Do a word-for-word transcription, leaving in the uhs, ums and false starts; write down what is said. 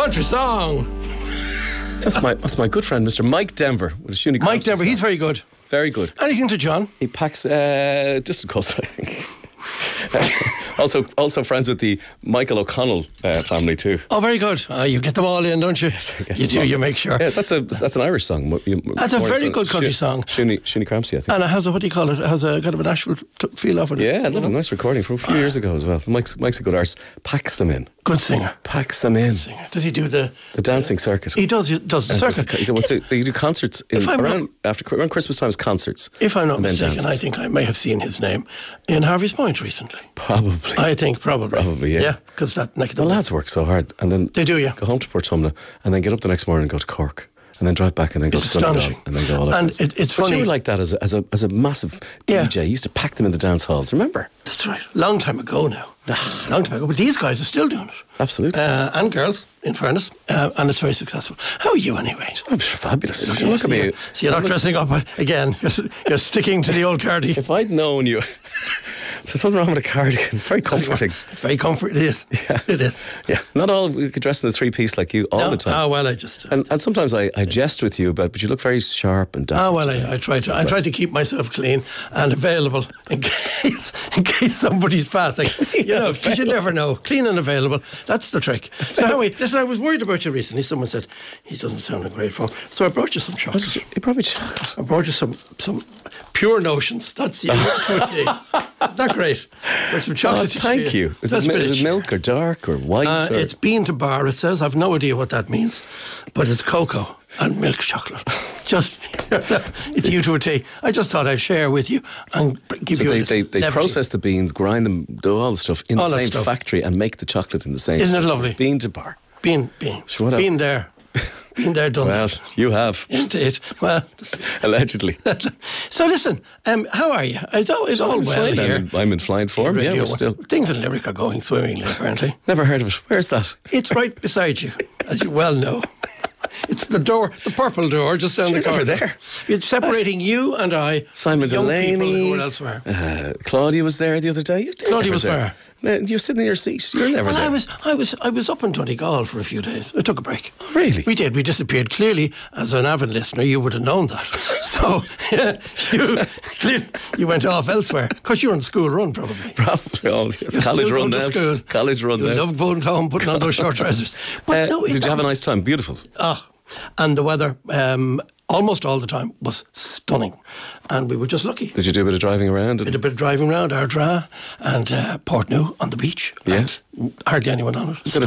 country song. That's my that's my good friend, Mister Mike Denver. With a Shuni Mike country Denver, song. he's very good. Very good. Anything to John? He packs uh, distant coast, I think. also, also friends with the Michael O'Connell uh, family too. Oh, very good. Uh, you get them all in, don't you? You do. You make sure. Yeah, that's a that's an Irish song. That's a very good country song. Shuni Shuni Cramsey, I think. And it has a, what do you call it? It has a kind of a Nashville t- feel of it. Yeah, I love a nice recording from a few years ago as well. Mike's Mike's a good artist. Packs them in. Good singer. Packs them in. Singer. Does he do the the dancing circuit? He does. He does the circuit. He does, it, they do concerts in, around not, after around Christmas times. Concerts. If I'm not mistaken, dances. I think I may have seen his name in Harvey's Point recently. Probably. I think probably. Probably. Yeah. Yeah, because that neck of the the lads work so hard, and then they do. Yeah. Go home to Portumna, and then get up the next morning and go to Cork. And then drive back and then go it's to astonishing. And then go all And across. it, it's but funny. you were like that as a, as a, as a massive D J. Yeah. You used to pack them in the dance halls, remember? That's right. Long time ago now. Long time ago. But these guys are still doing it. Absolutely. Uh, and girls, in fairness. Uh, and it's very successul. How are you anyway? I'm fabulous. Yeah, Look so at me. You're, so you're not dressing up again. You're, you're sticking to the old cardi. If I'd known you... There's something wrong with a cardigan. It's very comforting. It's very comforting. It is. Yeah. It is. Yeah. Not all we could dress in the three-piece like you all no? the time. Oh, well, I just... Uh, and, and sometimes I, I jest with you about, but you look very sharp and Oh, well, I, I try to I try to keep myself clean and available in case in case somebody's passing. You know, because you never know. Clean and available. That's the trick. So anyway, listen, I was worried about you recently. Someone said, he doesn't sound in great form. So I brought you some chocolate. You probably chocolate. I brought you some, some pure notions. That's you. Isn't that great? With some chocolate. Oh, thank you. Is it, is it milk or dark or white? Uh, or? It's bean to bar, it says. I've no idea what that means. But it's cocoa and milk chocolate. Just, it's you to a T. I just thought I'd share with you and give so you they, a they, they levity. process the beans, grind them, do all the stuff in All the that same stuff. factory and make the chocolate in the same. Isn't it lovely? Bean to bar. Bean, bean. So what else? Bean there. Been there, done Well, that. you have. Indeed. Well, allegedly. So listen, um, how are you? It's all, it's all I'm well fine. here. I'm, I'm in flying form. Yeah, we're still. Things in Limerick are going swimmingly, apparently. Never heard of it. Where's that? It's right beside you, as you well know. It's the door, the purple door, just down You're the corner. never there. It's separating you and I. Simon young Delaney. people who were elsewhere. Uh, Claudia was there the other day. You're Claudia never was there. where? No, you're sitting in your seat. You're never Well, there. I was, I was, I was up in Donegal for a few days. I took a break. Oh, really? We did. We disappeared. Clearly, as an avid listener, you would have known that. So yeah, you, clearly, you went off elsewhere because you're on school run, probably. Probably. Oh, it's You're college still run going to now. school. College run You now. love going home, putting on those short trousers. But Uh, no, it- did you have a nice time? Beautiful. Ah, and the weather, um, almost all the time, was stunning. And we were just lucky. Did you do a bit of driving around? Did a bit of driving around Ardra and uh, Portnew on the beach. Yeah. And hardly anyone on it.